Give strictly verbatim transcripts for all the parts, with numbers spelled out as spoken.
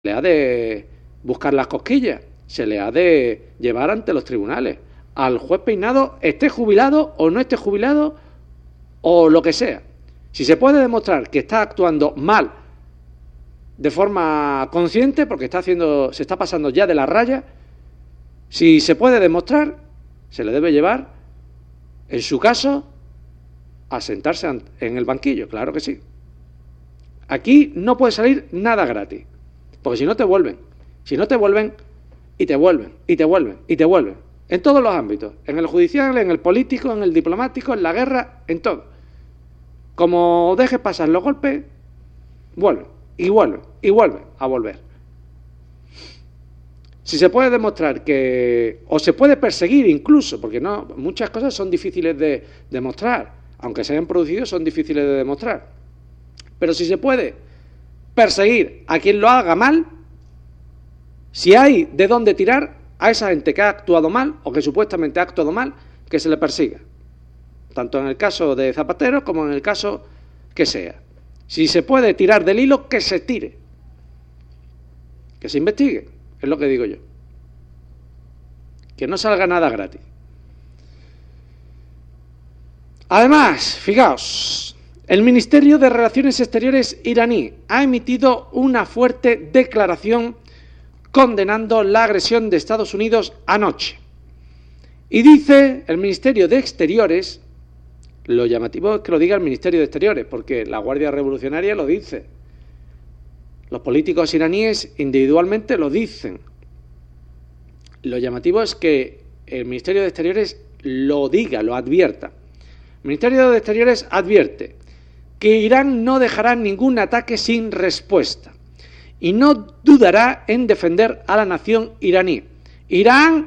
le ha de buscar las cosquillas, se le ha de llevar ante los tribunales. Al juez Peinado, esté jubilado o no esté jubilado o lo que sea. Si se puede demostrar que está actuando mal de forma consciente, porque está haciendo, se está pasando ya de la raya, si se puede demostrar, se le debe llevar, en su caso, a sentarse en el banquillo, claro que sí. Aquí no puede salir nada gratis, porque si no te vuelven, si no te vuelven, y te vuelven, y te vuelven, y te vuelven, en todos los ámbitos, en el judicial, en el político, en el diplomático, en la guerra, en todo. Como dejes pasar los golpes, vuelven, y vuelven, y vuelven a volver. Si se puede demostrar que, o se puede perseguir incluso, porque no, muchas cosas son difíciles de demostrar, aunque se hayan producido, son difíciles de demostrar. Pero si se puede perseguir a quien lo haga mal, si hay de dónde tirar a esa gente que ha actuado mal, o que supuestamente ha actuado mal, que se le persiga. Tanto en el caso de Zapatero como en el caso que sea. Si se puede tirar del hilo, que se tire. Que se investigue, es lo que digo yo. Que no salga nada gratis. Además, fijaos, el Ministerio de Relaciones Exteriores iraní ha emitido una fuerte declaración condenando la agresión de Estados Unidos anoche. Y dice el Ministerio de Exteriores, lo llamativo es que lo diga el Ministerio de Exteriores, porque la Guardia Revolucionaria lo dice. Los políticos iraníes individualmente lo dicen. Lo llamativo es que el Ministerio de Exteriores lo diga, lo advierta. El Ministerio de Exteriores advierte que Irán no dejará ningún ataque sin respuesta y no dudará en defender a la nación iraní. Irán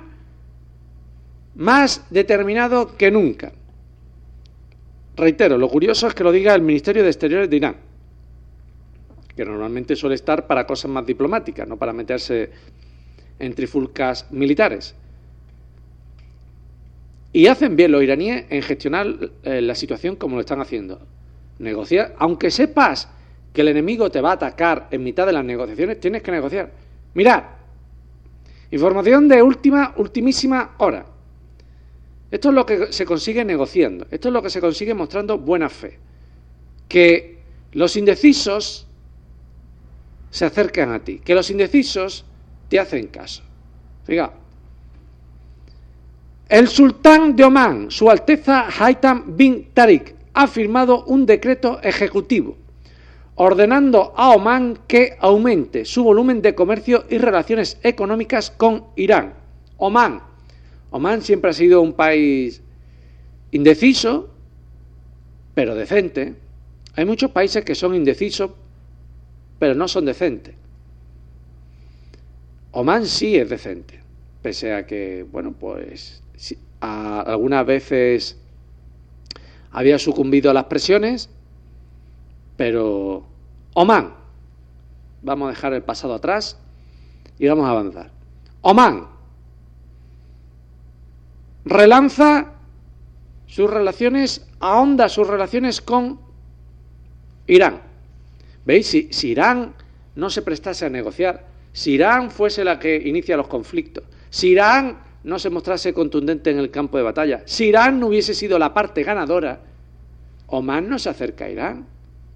más determinado que nunca. Reitero, lo curioso es que lo diga el Ministerio de Exteriores de Irán, que normalmente suele estar para cosas más diplomáticas, no para meterse en trifulcas militares. Y hacen bien los iraníes en gestionar eh, la situación como lo están haciendo. Negociar, aunque sepas que el enemigo te va a atacar en mitad de las negociaciones, tienes que negociar. Mirad, información de última, ultimísima hora. Esto es lo que se consigue negociando, esto es lo que se consigue mostrando buena fe. Que los indecisos se acercan a ti, que los indecisos te hacen caso. Fijaos. El sultán de Omán, Su Alteza Haitham bin Tarik, ha firmado un decreto ejecutivo ordenando a Omán que aumente su volumen de comercio y relaciones económicas con Irán. Omán. Omán siempre ha sido un país indeciso, pero decente. Hay muchos países que son indecisos, pero no son decentes. Omán sí es decente, pese a que, bueno, pues sí, a, algunas veces había sucumbido a las presiones, pero Omán, vamos a dejar el pasado atrás y vamos a avanzar. Omán relanza sus relaciones, ahonda sus relaciones con Irán. ¿Veis? Si, si Irán no se prestase a negociar, si Irán fuese la que inicia los conflictos, si Irán no se mostrase contundente en el campo de batalla, si Irán no hubiese sido la parte ganadora, Omán no se acerca a Irán.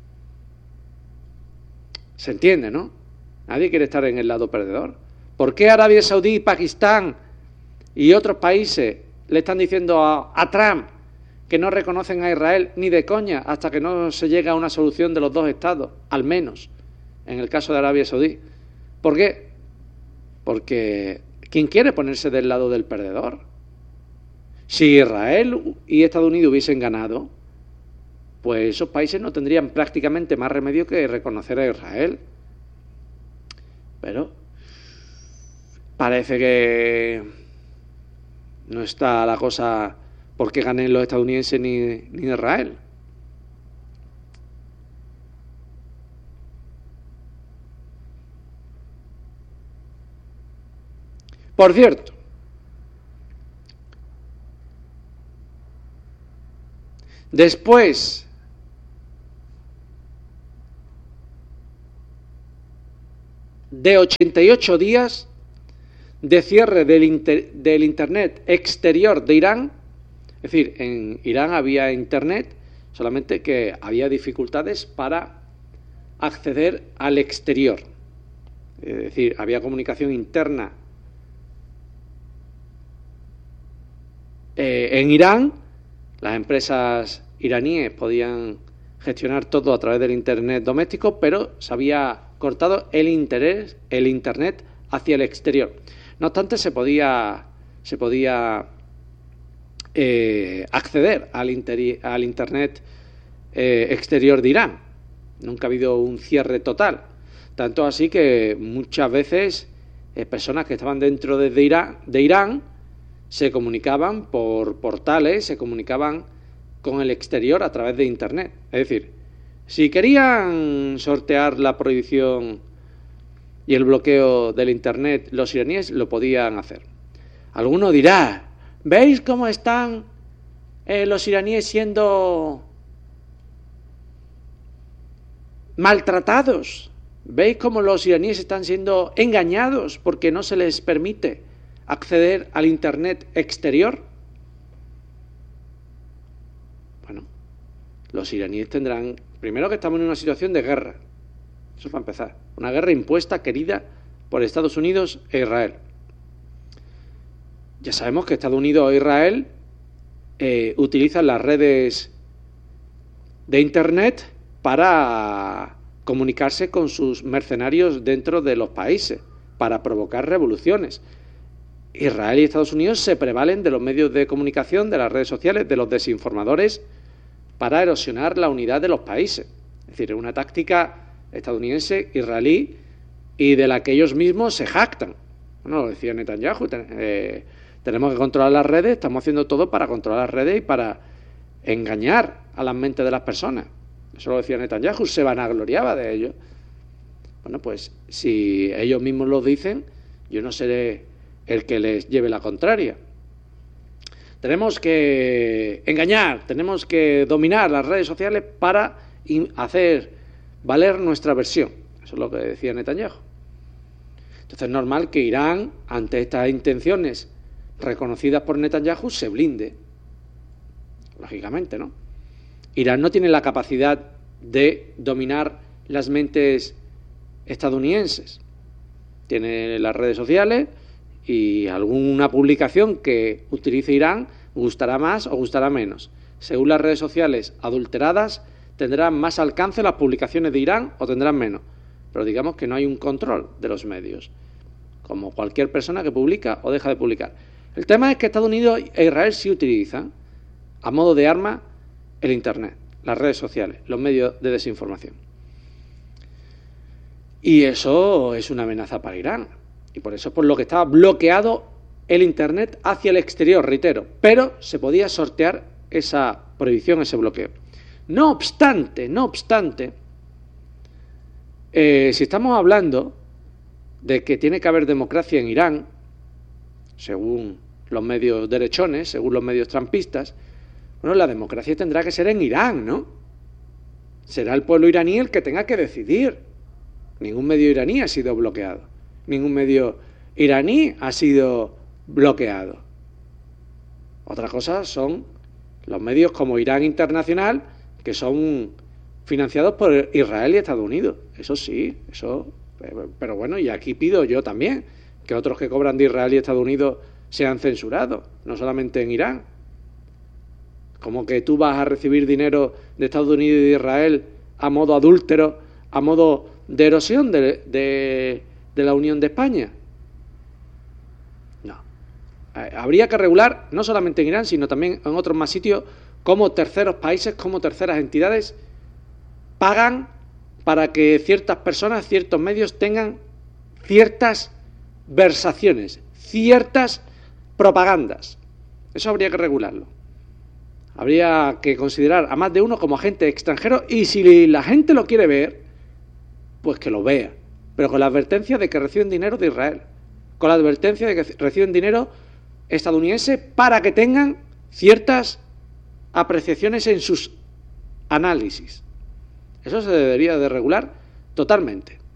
Se entiende, ¿no? Nadie quiere estar en el lado perdedor. ¿Por qué Arabia Saudí, Pakistán y otros países le están diciendo a, a Trump que no reconocen a Israel ni de coña hasta que no se llegue a una solución de los dos estados, al menos en el caso de Arabia Saudí? ¿Por qué? Porque ¿quién quiere ponerse del lado del perdedor? Si Israel y Estados Unidos hubiesen ganado, pues esos países no tendrían prácticamente más remedio que reconocer a Israel. Pero parece que no está la cosa porque ganen los estadounidenses ni, ni Israel. Por cierto, después de ochenta y ocho días de cierre del, inter, del Internet exterior de Irán. Es decir, en Irán había Internet, solamente que había dificultades para acceder al exterior. Es decir, había comunicación interna eh, en Irán. Las empresas iraníes podían gestionar todo a través del Internet doméstico, pero se había cortado el interés, el Internet hacia el exterior. No obstante, se podía, se podía eh, acceder al, interi- al Internet eh, exterior de Irán. Nunca ha habido un cierre total. Tanto así que muchas veces eh, personas que estaban dentro de Irán, de Irán se comunicaban por portales, se comunicaban con el exterior a través de Internet. Es decir, si querían sortear la prohibición y el bloqueo del Internet, los iraníes lo podían hacer. Alguno dirá, ¿veis cómo están eh, los iraníes siendo maltratados? ¿Veis cómo los iraníes están siendo engañados porque no se les permite acceder al Internet exterior? Bueno, los iraníes tendrán... Primero que estamos en una situación de guerra. Eso para empezar. Una guerra impuesta, querida por Estados Unidos e Israel. Ya sabemos que Estados Unidos e Israel eh, utilizan las redes de Internet para comunicarse con sus mercenarios dentro de los países, para provocar revoluciones. Israel y Estados Unidos se prevalen de los medios de comunicación, de las redes sociales, de los desinformadores, para erosionar la unidad de los países. Es decir, es una táctica estadounidense, israelí, y de la que ellos mismos se jactan. Bueno, lo decía Netanyahu, ten, eh, tenemos que controlar las redes, estamos haciendo todo para controlar las redes y para engañar a las mentes de las personas. Eso lo decía Netanyahu, se vanagloriaba de ello. Bueno, pues si ellos mismos lo dicen, yo no seré el que les lleve la contraria. Tenemos que engañar, tenemos que dominar las redes sociales para hacer valer nuestra versión. Eso es lo que decía Netanyahu. Entonces es normal que Irán, ante estas intenciones reconocidas por Netanyahu, se blinde. Lógicamente, ¿no? Irán no tiene la capacidad de dominar las mentes estadounidenses. Tiene las redes sociales y alguna publicación que utilice Irán gustará más o gustará menos. Según las redes sociales adulteradas, tendrán más alcance las publicaciones de Irán o tendrán menos. Pero digamos que no hay un control de los medios, como cualquier persona que publica o deja de publicar. El tema es que Estados Unidos e Israel sí utilizan, a modo de arma, el Internet, las redes sociales, los medios de desinformación. Y eso es una amenaza para Irán. Y por eso es por lo que estaba bloqueado el Internet hacia el exterior, reitero. Pero se podía sortear esa prohibición, ese bloqueo. No obstante, no obstante, eh, si estamos hablando de que tiene que haber democracia en Irán, según los medios derechones, según los medios trampistas, bueno, la democracia tendrá que ser en Irán, ¿no? Será el pueblo iraní el que tenga que decidir. Ningún medio iraní ha sido bloqueado. Ningún medio iraní ha sido bloqueado. Otra cosa son los medios como Irán Internacional, que son financiados por Israel y Estados Unidos. Eso sí, eso... Pero bueno, y aquí pido yo también que otros que cobran de Israel y Estados Unidos sean censurados, no solamente en Irán. Como que tú vas a recibir dinero de Estados Unidos y de Israel a modo adúltero, a modo de erosión de, de, de la Unión de España. No. Habría que regular, no solamente en Irán, sino también en otros más sitios, cómo terceros países, cómo terceras entidades pagan para que ciertas personas, ciertos medios tengan ciertas versaciones, ciertas propagandas. Eso habría que regularlo. Habría que considerar a más de uno como agente extranjero y si la gente lo quiere ver, pues que lo vea, pero con la advertencia de que reciben dinero de Israel, con la advertencia de que reciben dinero estadounidense para que tengan ciertas apreciaciones en sus análisis. Eso se debería de regular totalmente.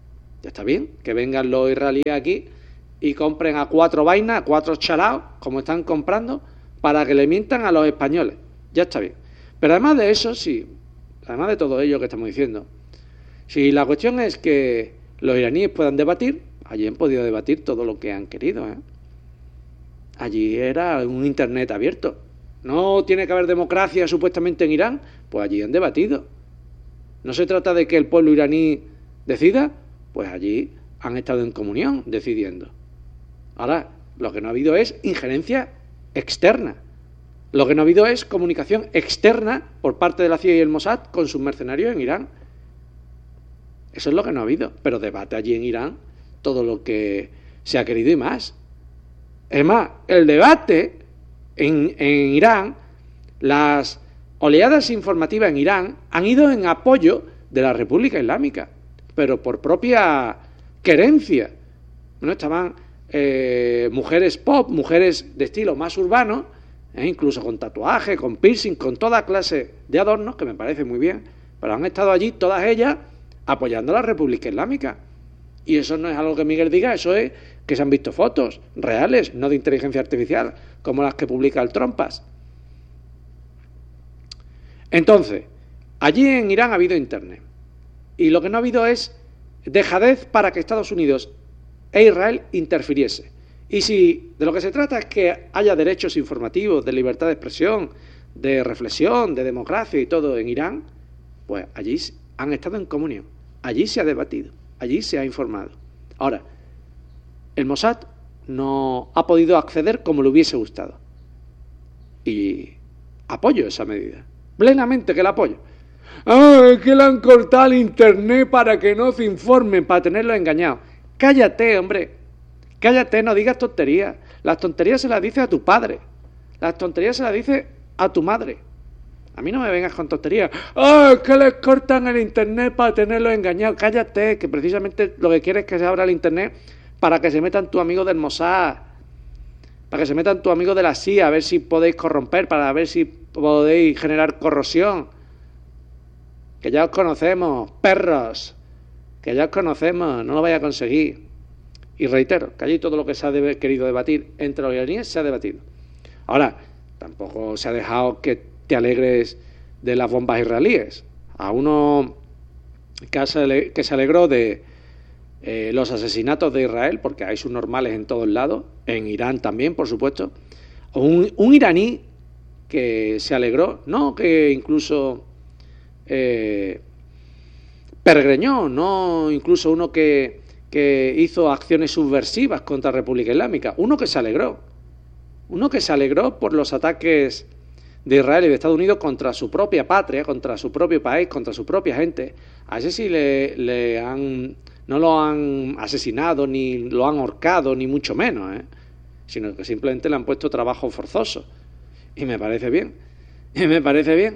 Ya está bien que vengan los israelíes aquí y compren a cuatro vainas, a cuatro chalaos, como están comprando, para que le mientan a los españoles. Ya está bien. Pero además de eso, sí, además de todo ello que estamos diciendo, si la cuestión es que los iraníes puedan debatir, allí han podido debatir todo lo que han querido, ¿eh? Allí era un internet abierto. No tiene que haber democracia supuestamente en Irán, pues allí han debatido. No se trata de que el pueblo iraní decida, pues allí han estado en comunión decidiendo. Ahora, lo que no ha habido es injerencia externa. Lo que no ha habido es comunicación externa por parte de la C I A y el Mossad con sus mercenarios en Irán. Eso es lo que no ha habido. Pero debate allí en Irán todo lo que se ha querido y más. Es más, el debate en, en Irán, las oleadas informativas en Irán han ido en apoyo de la República Islámica, pero por propia querencia. Bueno, estaban eh, mujeres pop, mujeres de estilo más urbano, eh, incluso con tatuaje, con piercing, con toda clase de adornos, que me parece muy bien, pero han estado allí todas ellas apoyando a la República Islámica. Y eso no es algo que Miguel diga, eso es que se han visto fotos reales, no de inteligencia artificial, como las que publica el Trompas. Entonces, allí en Irán ha habido internet. Y lo que no ha habido es dejadez para que Estados Unidos e Israel interfiriese. Y si de lo que se trata es que haya derechos informativos, de libertad de expresión, de reflexión, de democracia y todo en Irán, pues allí han estado en comunión. Allí se ha debatido, allí se ha informado. Ahora, el Mossad no ha podido acceder como le hubiese gustado. Y apoyo esa medida. Plenamente que la apoyo. ¡Ah, que le han cortado el internet para que no se informen, para tenerlos engañados! Cállate, hombre. Cállate, no digas tonterías. Las tonterías se las dices a tu padre. Las tonterías se las dices a tu madre. A mí no me vengas con tonterías. ¡Ah, que les cortan el internet para tenerlos engañados! Cállate, que precisamente lo que quieres es que se abra el internet para que se metan tus amigos del Mossad, para que se metan tus amigos de la C I A, a ver si podéis corromper, para ver si podéis generar corrosión. Que ya os conocemos, perros, que ya os conocemos, no lo vais a conseguir. Y reitero, que allí todo lo que se ha de- querido debatir entre los iraníes se ha debatido. Ahora, tampoco se ha dejado que te alegres de las bombas israelíes. A uno que se, que se alegró de eh, los asesinatos de Israel, porque hay subnormales en todos lados, en Irán también, por supuesto. O un, un iraní que se alegró, no, que incluso eh, pergreñó, no, incluso uno que, que hizo acciones subversivas contra la República Islámica, uno que se alegró, uno que se alegró por los ataques de Israel y de Estados Unidos contra su propia patria, contra su propio país, contra su propia gente. A ese sí le, le han, no lo han asesinado, ni lo han ahorcado, ni mucho menos, ¿eh? Sino que simplemente le han puesto trabajo forzoso. Y me parece bien, y me parece bien.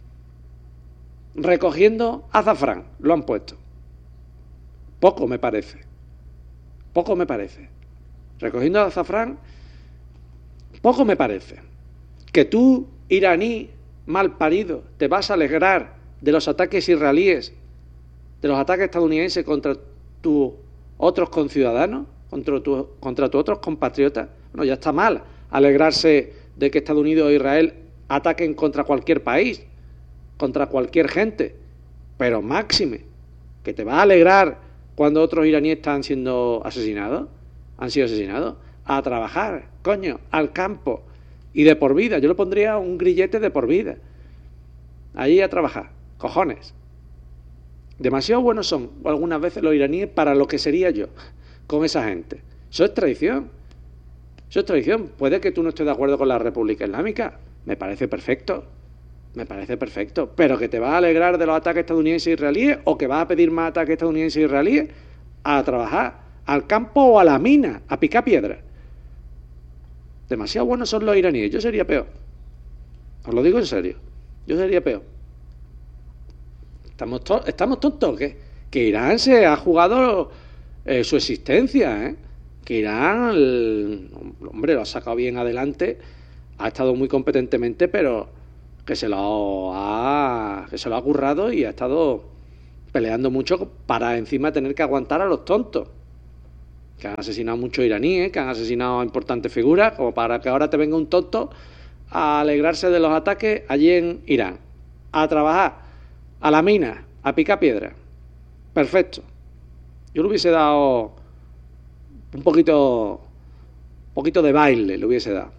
Recogiendo azafrán, lo han puesto. Poco me parece, poco me parece. Recogiendo azafrán, poco me parece. Que tú, iraní mal parido, te vas a alegrar de los ataques israelíes, de los ataques estadounidenses contra tus otros conciudadanos, contra tus contra tus otros compatriotas. Bueno, ya está mal alegrarse de que Estados Unidos e Israel ataquen contra cualquier país, contra cualquier gente, pero máxime, que te va a alegrar cuando otros iraníes están siendo asesinados, han sido asesinados, a trabajar, coño, al campo, y de por vida. Yo le pondría un grillete de por vida. Allí a trabajar. Cojones. Demasiado buenos son algunas veces los iraníes para lo que sería yo con esa gente. Eso es traición. Eso es traición. Puede que tú no estés de acuerdo con la República Islámica. Me parece perfecto. Me parece perfecto. Pero que te vas a alegrar de los ataques estadounidenses e israelíes, o que vas a pedir más ataques estadounidenses e israelíes, a trabajar al campo o a la mina, a picar piedra. Demasiado buenos son los iraníes. Yo sería peor. Os lo digo en serio. Yo sería peor. ¿Estamos, to- estamos tontos? ¿Qué? Que Irán se ha jugado eh, su existencia, ¿eh? Que Irán, el, hombre, lo ha sacado bien adelante, ha estado muy competentemente, pero que se lo ha, que se lo ha currado y ha estado peleando mucho para encima tener que aguantar a los tontos, que han asesinado a muchos iraníes, que han asesinado a importantes figuras, como para que ahora te venga un tonto a alegrarse de los ataques allí en Irán, a trabajar, a la mina, a picar piedra. Perfecto. Yo le hubiese dado un poquito, un poquito de baile, le hubiese dado.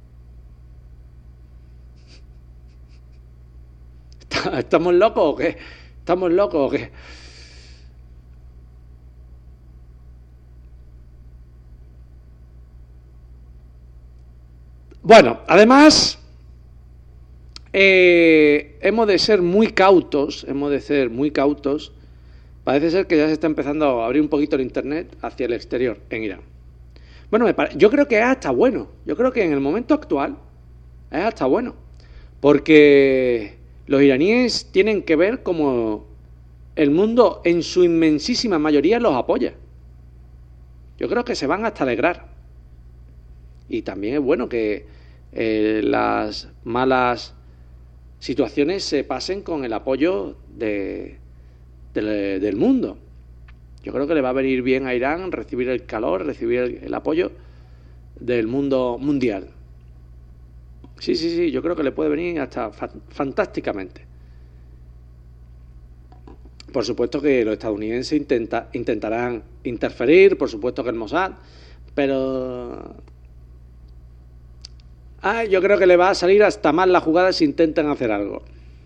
¿Estamos locos o qué? ¿Estamos locos o qué? Bueno, además, eh, hemos de ser muy cautos, hemos de ser muy cautos. Parece ser que ya se está empezando a abrir un poquito el Internet hacia el exterior en Irán. Bueno, me pare... yo creo que es hasta bueno. Yo creo que en el momento actual es hasta bueno. Porque los iraníes tienen que ver como el mundo en su inmensísima mayoría los apoya. Yo creo que se van hasta alegrar. Y también es bueno que eh, las malas situaciones se pasen con el apoyo de, de, del mundo. Yo creo que le va a venir bien a Irán recibir el calor, recibir el, el apoyo del mundo mundial. Sí, sí, sí, yo creo que le puede venir hasta fa fantásticamente. Por supuesto que los estadounidenses intenta, intentarán interferir, por supuesto que el Mossad, pero ah, yo creo que le va a salir hasta mal la jugada si intentan hacer algo.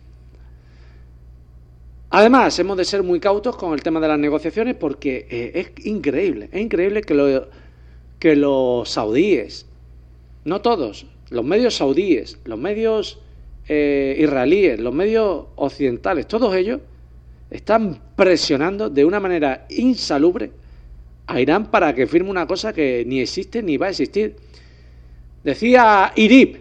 Además, hemos de ser muy cautos con el tema de las negociaciones porque eh, es increíble, es increíble que, lo, que los saudíes, no todos, los medios saudíes, los medios eh, israelíes, los medios occidentales, todos ellos están presionando de una manera insalubre a Irán para que firme una cosa que ni existe ni va a existir. Decía IRIB,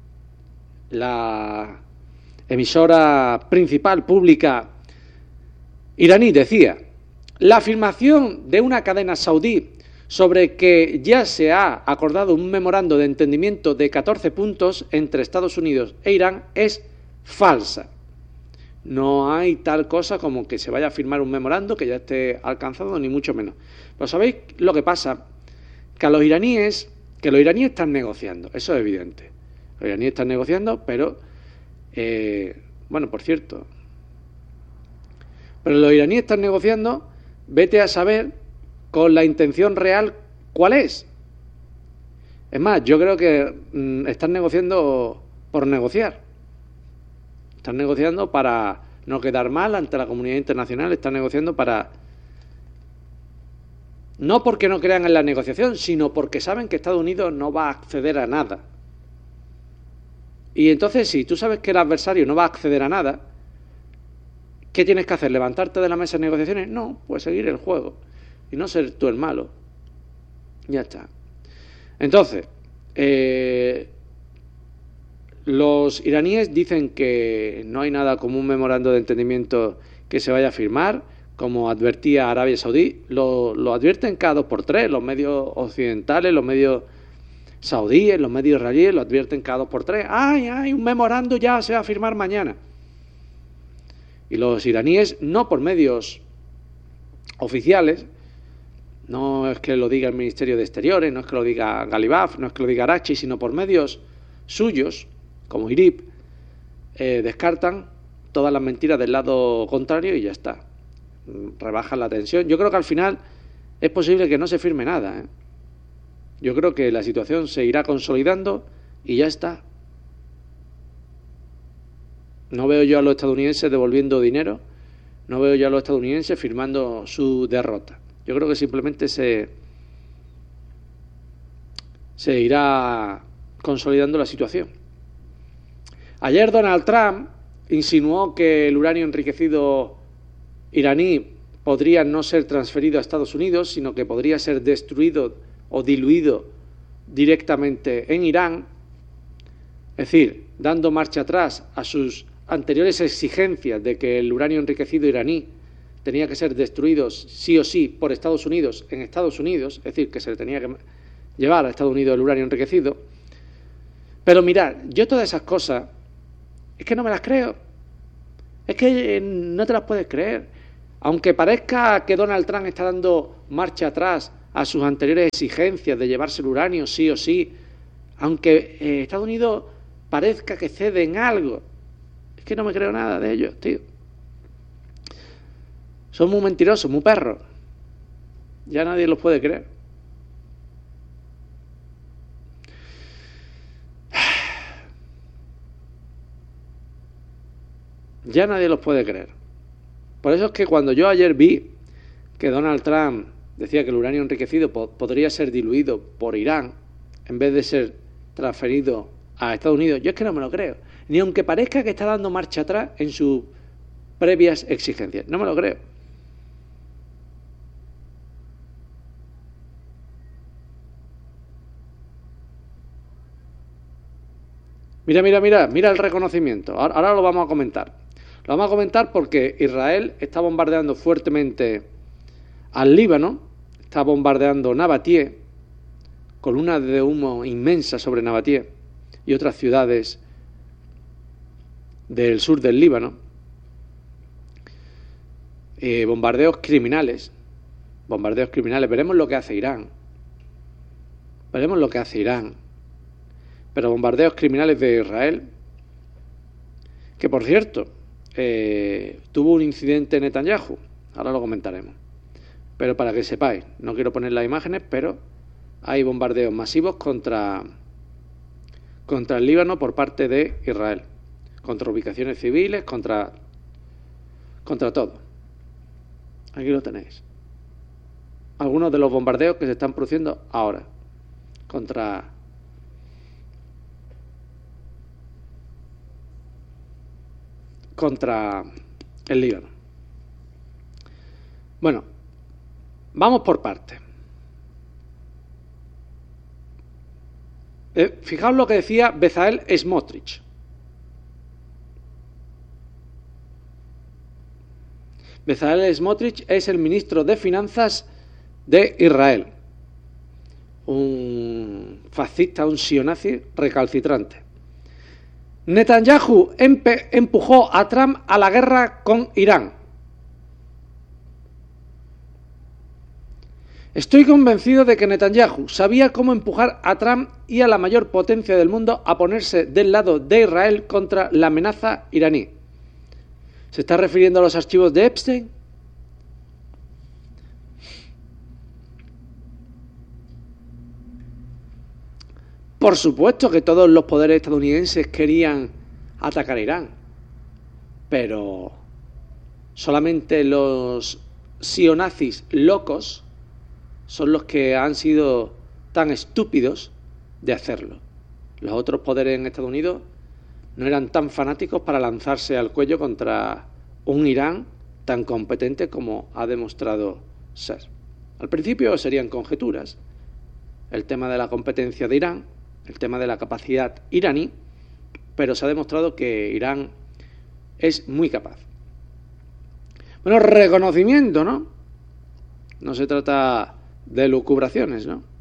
la emisora principal pública iraní, decía: la afirmación de una cadena saudí sobre que ya se ha acordado un memorando de entendimiento de catorce puntos entre Estados Unidos e Irán es falsa. No hay tal cosa como que se vaya a firmar un memorando que ya esté alcanzado, ni mucho menos. Pero ¿sabéis lo que pasa? Que a los iraníes, que los iraníes están negociando, eso es evidente. Los iraníes están negociando, pero, eh, bueno, por cierto, pero los iraníes están negociando, vete a saber con la intención real cuál es. Es más, yo creo que mmm, están negociando por negociar. Están negociando para no quedar mal ante la comunidad internacional, están negociando para... No porque no crean en la negociación, sino porque saben que Estados Unidos no va a acceder a nada. Y entonces, si tú sabes que el adversario no va a acceder a nada, ¿qué tienes que hacer? ¿Levantarte de la mesa de negociaciones? No, pues seguir el juego y no ser tú el malo. Ya está. Entonces, eh, los iraníes dicen que no hay nada como un memorando de entendimiento que se vaya a firmar, como advertía Arabia Saudí. Lo, lo advierten cada dos por tres, los medios occidentales, los medios saudíes, los medios israelíes, lo advierten cada dos por tres. ¡Ay, ay, un memorando ya se va a firmar mañana! Y los iraníes, no por medios oficiales, no es que lo diga el Ministerio de Exteriores, no es que lo diga Galibaf, no es que lo diga Arachi, sino por medios suyos, como IRIB, eh, descartan todas las mentiras del lado contrario y ya está. Rebajan la tensión. Yo creo que al final es posible que no se firme nada, ¿eh? Yo creo que la situación se irá consolidando y ya está. No veo yo a los estadounidenses devolviendo dinero, no veo yo a los estadounidenses firmando su derrota. Yo creo que simplemente se, se irá consolidando la situación. Ayer Donald Trump insinuó que el uranio enriquecido iraní podría no ser transferido a Estados Unidos, sino que podría ser destruido o diluido directamente en Irán, es decir, dando marcha atrás a sus anteriores exigencias de que el uranio enriquecido iraní tenía que ser destruido sí o sí por Estados Unidos en Estados Unidos, es decir, que se le tenía que llevar a Estados Unidos el uranio enriquecido. Pero mirad, yo todas esas cosas es que no me las creo, es que no te las puedes creer. aunque parezca que Donald Trump está dando marcha atrás a sus anteriores exigencias de llevarse el uranio sí o sí, aunque eh, Estados Unidos parezca que cede en algo, es que no me creo nada de ellos, tío. Son muy mentirosos, muy perros. Ya nadie los puede creer. Ya nadie los puede creer. Por eso es que cuando yo ayer vi que Donald Trump decía que el uranio enriquecido po- podría ser diluido por Irán en vez de ser transferido a Estados Unidos, yo es que no me lo creo. Ni aunque parezca que está dando marcha atrás en sus previas exigencias. No me lo creo. Mira, mira, mira, mira el reconocimiento. Ahora, ahora lo vamos a comentar. Lo vamos a comentar porque Israel está bombardeando fuertemente al Líbano, está bombardeando Nabatie, columnas de humo inmensas sobre Nabatie y otras ciudades del sur del Líbano. Eh, bombardeos criminales. Bombardeos criminales. Veremos lo que hace Irán. Veremos lo que hace Irán. Pero bombardeos criminales de Israel, que por cierto, eh, tuvo un incidente en Netanyahu, ahora lo comentaremos. Pero para que sepáis, no quiero poner las imágenes, pero hay bombardeos masivos contra, contra el Líbano por parte de Israel, contra ubicaciones civiles, contra, contra todo. Aquí lo tenéis. Algunos de los bombardeos que se están produciendo ahora contra contra el Líbano. Bueno, vamos por partes. Eh, fijaos lo que decía Bezalel Smotrich. Bezalel Smotrich es el ministro de Finanzas de Israel. Un fascista, un sionazi recalcitrante. Netanyahu empe- empujó a Trump a la guerra con Irán. Estoy convencido de que Netanyahu sabía cómo empujar a Trump y a la mayor potencia del mundo a ponerse del lado de Israel contra la amenaza iraní. ¿Se está refiriendo a los archivos de Epstein? Por supuesto que todos los poderes estadounidenses querían atacar a Irán, pero solamente los sionazis locos son los que han sido tan estúpidos de hacerlo. Los otros poderes en Estados Unidos no eran tan fanáticos para lanzarse al cuello contra un Irán tan competente como ha demostrado ser. Al principio serían conjeturas, el tema de la competencia de Irán, el tema de la capacidad iraní, pero se ha demostrado que Irán es muy capaz. Bueno, reconocimiento, ¿no? No se trata de lucubraciones, ¿no?